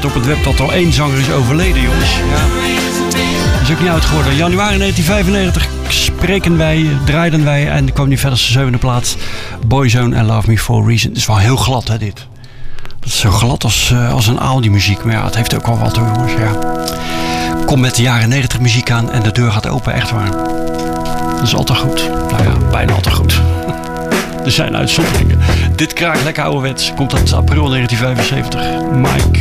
werd op het web dat er 1 zanger is overleden, jongens. Ja. Dat is ook niet oud geworden. Januari 1995 draaiden wij en kwam nu verder als de 7e plaats. Boyzone en Love Me For A Reason. Het is wel heel glad, hè, dit. Dat is zo glad als een Audi-muziek. Maar ja, het heeft ook wel wat, hoor, jongens. Ja. Kom met de jaren 90 muziek aan en de deur gaat open, echt waar. Dat is altijd goed. Nou ja, bijna altijd goed. Er zijn uitzonderingen. Dit kraakt lekker ouderwets. Komt uit april 1975. Mike